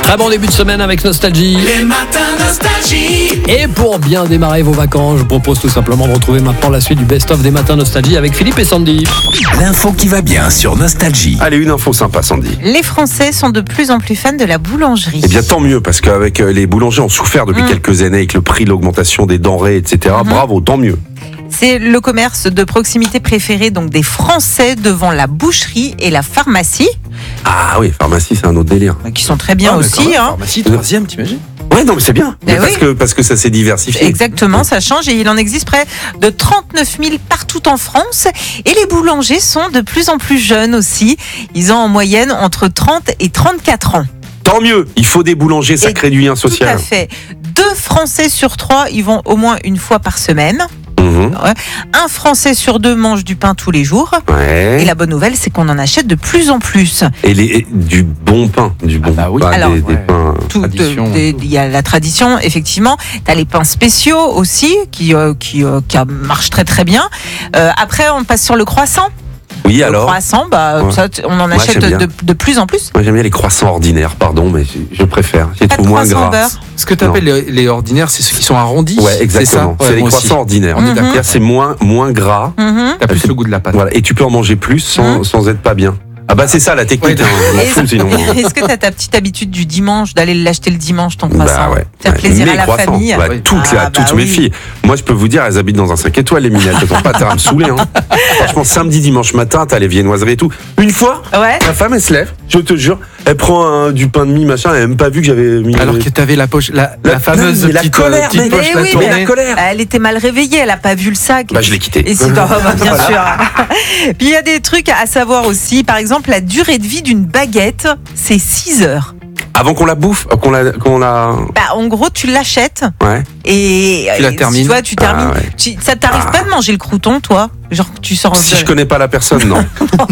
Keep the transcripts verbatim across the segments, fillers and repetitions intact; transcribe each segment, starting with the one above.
Très bon début de semaine avec Nostalgie. Les matins Nostalgie. Et pour bien démarrer vos vacances, je vous propose tout simplement de retrouver maintenant la suite du best-of des matins Nostalgie avec Philippe et Sandy. L'info qui va bien sur Nostalgie. Allez, une info sympa, Sandy. Les Français sont de plus en plus fans de la boulangerie. Eh bien, tant mieux, parce qu'avec les boulangers ont souffert depuis Mmh. quelques années avec le prix, l'augmentation des denrées, et cetera. Mmh. Bravo, tant mieux. C'est le commerce de proximité préféré donc des Français devant la boucherie et la pharmacie, Ah oui, pharmacie, c'est un autre délire. qui sont très bien Ah, mais aussi. quand même, hein. Pharmacie, troisième, t'imagines? Ouais, non, mais c'est bien. Eh Mais parce, oui. que, parce que ça s'est diversifié. Exactement, ça change et il en existe près de trente-neuf mille partout en France. Et les boulangers sont de plus en plus jeunes aussi. Ils ont en moyenne entre trente et trente-quatre ans. Tant mieux. Il faut des boulangers, ça Et crée du lien Tout à social. fait. Deux Français sur trois, ils vont au moins une fois par semaine. Mhm. Un Français sur deux mange du pain tous les jours. Ouais. Et la bonne nouvelle, c'est qu'on en achète de plus en plus. Et, les, et du bon pain. Du bon bah oui. pain, Alors, des, des ouais. pains. Tout, Tradition. de- des- Il y a la tradition, effectivement. Tu as les pains spéciaux aussi, qui, euh, qui, euh, qui marchent très très bien. Euh, après, on passe sur le croissant. Oui, Le alors croissant, bah, Ouais. ça, t- on en Moi, achète j'aime bien. de, de plus en plus. Moi, j'aime bien les croissants ordinaires, pardon, mais je, je préfère. Je les Pas de trouve moins croissant au gras. beurre. Ce que tu appelles les, les ordinaires, c'est ceux qui sont arrondis. Ouais, exactement. C'est, ça C'est les moi aussi. croissants ordinaires. On est d'accord. C'est-à-dire, c'est moins, moins gras. Mhm. T'as plus le goût de la pâte. Voilà. Et tu peux en manger plus sans, Mhm. sans être pas bien. Ah bah c'est ça la technique. Ouais, hein. Je m'en Et fous, sinon. Est-ce que tu as ta petite habitude du dimanche d'aller l'acheter le dimanche ton croissant? Bah ouais. Faire Ouais. plaisir Mes à la croissants. famille. Ouais, Oui. toutes, Ah, là, bah toutes mes oui. filles. Moi, je peux vous dire, elles habitent dans un cinq étoiles, les minettes. Elles t'ont pas à me saouler. Hein. Franchement, samedi, dimanche matin, t'as les viennoiseries et tout. Une fois, Ouais. ma femme, elle se lève, je te jure, elle prend un- du pain de mie, machin, elle a même pas vu que j'avais mis. Alors que t'avais la poche, la, La- la fameuse mais la petite, colère, euh, petite mais- poche Mais là oui, tournée. mais la colère. Elle était mal réveillée, elle a pas vu le sac. Bah, je l'ai quitté. Et si, bah, bah, bien sûr. Puis il y a des trucs à savoir aussi. Par exemple, la durée de vie d'une baguette, c'est six heures. Avant qu'on la bouffe, euh, qu'on la, qu'on la. Bah, en gros, tu l'achètes Ouais. et Tu la et, termines. Toi, tu termines. Ah, ouais. Tu- ça t'arrive Ah. pas de manger le crouton, toi? Genre, tu sors. Si de- je connais pas la personne, non.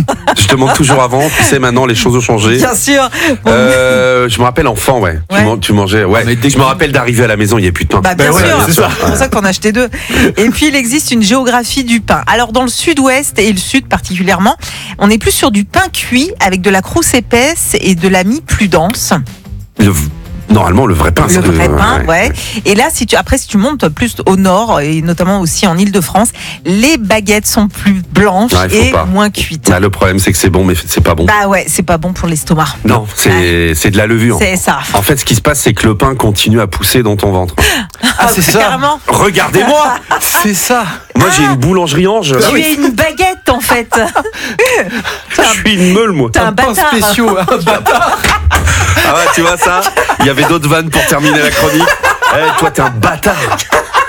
Je demande toujours avant. Tu sais, maintenant, les choses ont changé. Bien sûr. Bon, Euh, je me rappelle enfant, ouais. Tu, Ouais. man- tu mangeais, ouais. Mais dès je que- me rappelle d'arriver à la maison, il n'y a plus de pain. Bah, bien Ben ouais, sûr, bien sûr. c'est pour ça que t'en as acheté deux. Et puis il existe une géographie du pain. Alors dans le sud-ouest et le sud particulièrement, on est plus sur du pain cuit avec de la croûte épaisse et de la mie plus dense. Le- Normalement, le vrai pain, Le c'est de- vrai pain, ouais. Et là, si tu après si tu montes plus au nord et notamment aussi en Île-de-France, les baguettes sont plus blanches Ouais, faut et pas. moins cuites. Bah, le problème, c'est que c'est bon, mais c'est pas bon. Bah ouais, c'est pas bon pour l'estomac. Non, c'est c'est de la levure. C'est ça. En fait, ce qui se passe, c'est que le pain continue à pousser dans ton ventre. Ah, c'est ça. Carrément. Regardez-moi. C'est ça. Moi, j'ai une boulangerie Ange. Tu es une baguette en fait. Je suis une meule, moi. T'es un Pain bâtard. spéciaux. Ah ouais, tu vois ça. Il y avait d'autres vannes pour terminer la chronique. Eh, toi, t'es un bâtard.